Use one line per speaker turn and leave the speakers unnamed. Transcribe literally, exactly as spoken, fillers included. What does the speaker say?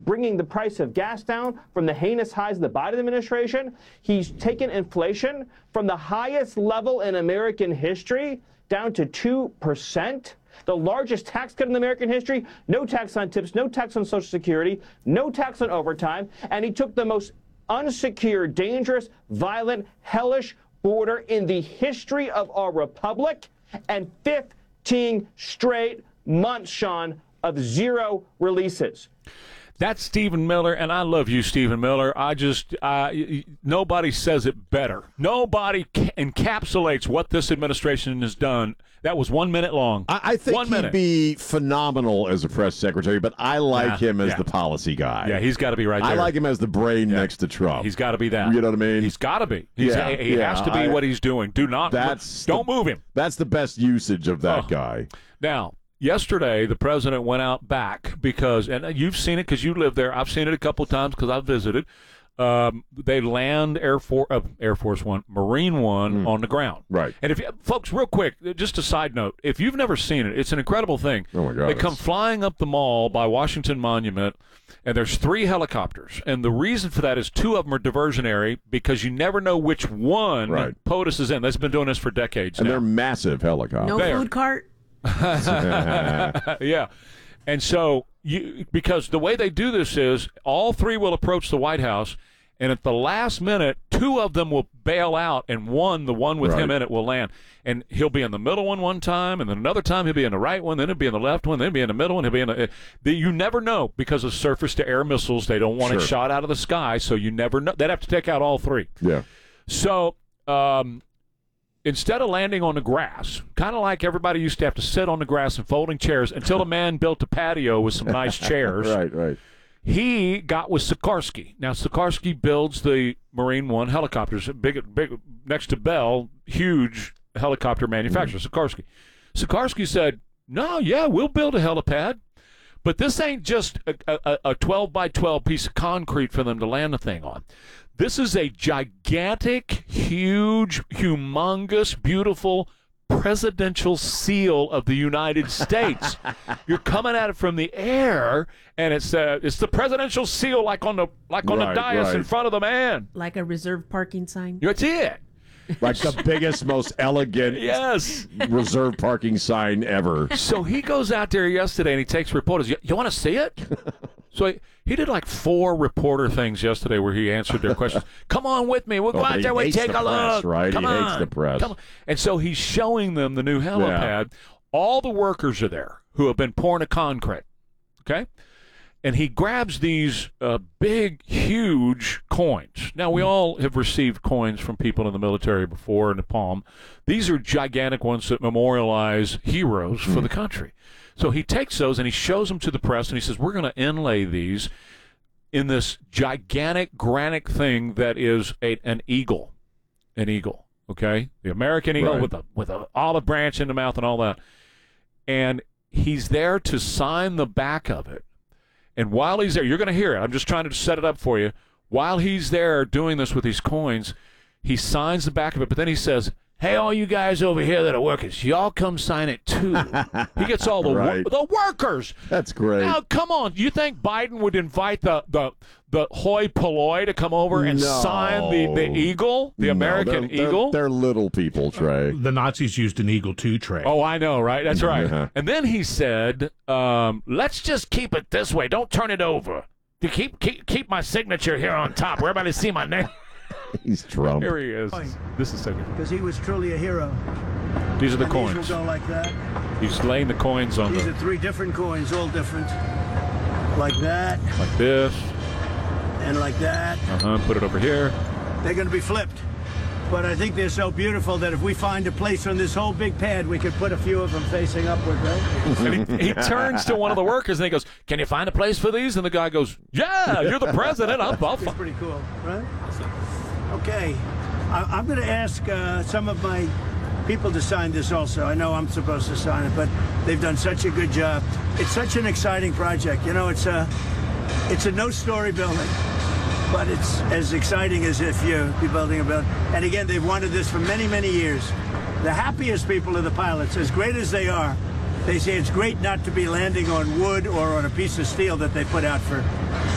bringing the price of gas down from the heinous highs of the Biden administration. He's taken inflation from the highest level in American history down to two percent. The largest tax cut in American history, no tax on tips, no tax on Social Security, no tax on overtime, and he took the most unsecure, dangerous, violent, hellish border in the history of our republic, and fifteen straight months, Sean, of zero releases.
That's Stephen Miller, and I love you, Stephen Miller. I just, uh, nobody says it better. Nobody ca- encapsulates what this administration has done. That was one minute long.
I, I think
one
he'd
minute.
be phenomenal as a press secretary, but I like
Yeah,
him as
yeah.
the policy guy.
Yeah, he's got to be right there.
I like him as the brain
Yeah.
next to Trump.
He's got to be that.
You know what I mean?
He's got to be. He's,
Yeah,
he
yeah,
has to be
I-
what he's doing. Do not.
That's
don't
the-
move him.
That's the best usage of that
Oh.
guy.
Now, yesterday, the president went out back because, and you've seen it because you live there. I've seen it a couple of times because I've visited. Um, they land Air Force, uh, Air Force One, Marine One
Mm.
on the ground.
Right.
And if you, folks, real quick, just a side note, if you've never seen it, it's an incredible thing.
Oh my God,
They come
it's-
flying up the mall by Washington Monument, and there's three helicopters. And the reason for that is two of them are diversionary because you never know which one
Right.
POTUS is in. They've been doing this for decades
And
now.
they're massive helicopters.
No
There.
food cart?
Yeah. And so, you because the way they do this is all three will approach the White House, and at the last minute, two of them will bail out, and one, the one with him
Right.
in it, will land. And he'll be in the middle one one time, and then another time he'll be in the right one, then he'll be in the left one, then he'll be in the middle one, he'll be in the... the you never know because of surface-to-air missiles. They don't want it
Sure.
shot out of the sky, so you never know. They'd have to take out all three.
Yeah.
So... Um, instead of landing on the grass, kind of like everybody used to have to sit on the grass and folding chairs until a man built a patio with some nice chairs,
Right, right.
he got with Sikorsky. Now, Sikorsky builds the Marine One helicopters, big, big next to Bell, huge helicopter manufacturer, Sikorsky. Sikorsky said, no, yeah, we'll build a helipad, but this ain't just a, a, a twelve by twelve piece of concrete for them to land the thing on. This is a gigantic, huge, humongous, beautiful presidential seal of the United States. You're coming at it from the air, and it's uh, it's the presidential seal, like on the like on
Right,
the dais
right.
in front of the man.
Like a reserved parking sign?
That's it.
Like the biggest, most elegant
Yes.
reserve parking sign ever.
So he goes out there yesterday and he takes reporters. You, you want to see it? So he, he did like four reporter things yesterday where he answered their questions. Come on with me. We'll go
Oh,
out
he
there. We
hates
take
the
a
press,
look.
right?
Come
He
on.
hates the press.
Come on. And so he's showing them the new helipad. All the workers are there who have been pouring a concrete. Okay? And he grabs these uh, big, huge coins. Now, we all have received coins from people in the military before in the palm. These are gigantic ones that memorialize heroes for the country. So he takes those and he shows them to the press, and he says, we're going to inlay these in this gigantic granite thing that is a, an eagle. An eagle, okay? The American eagle
Right.
with a with an olive branch in the mouth and all that. And he's there to sign the back of it. And while he's there, you're going to hear it. I'm just trying to set it up for you. While he's there doing this with these coins, he signs the back of it, but then he says, hey, all you guys over here that are workers, y'all come sign it too. He gets all the
Right.
wor- the workers.
That's great.
Now, come on. You think Biden would invite the the, the hoi polloi to come over and
No.
sign the, the eagle, the
No,
American
they're- they're-
eagle?
They're little people, Trey.
The Nazis used an eagle too, Trey.
Oh, I know, right? That's right.
Yeah.
And then he said, um, let's just keep it this way. Don't turn it over. To keep, keep keep my signature here on top where everybody see my name.
He's Trump.
Here he is. This is so good.
Because he was truly a hero.
These are the
And
coins.
These will go like that.
He's laying the coins on
These
the,
are three different coins, all different. Like that,
like this.
and like that.
Uh-huh. Put it over here.
They're going to be flipped. But I think they're so beautiful that if we find a place on this whole big pad, we could put a few of them facing upward, right?
And he, he turns to one of the workers and he goes, can you find a place for these? And the guy goes, yeah, you're the president. I'll, I'll
It's
fi-"
pretty cool, right? Okay. I, I'm going to ask uh, some of my people to sign this also. I know I'm supposed to sign it, but they've done such a good job. It's such an exciting project. You know, it's a, it's a no-story building, but it's as exciting as if you're building a building. And again, they've wanted this for many, many years. The happiest people are the pilots, as great as they are. They say it's great not to be landing on wood or on a piece of steel that they put out for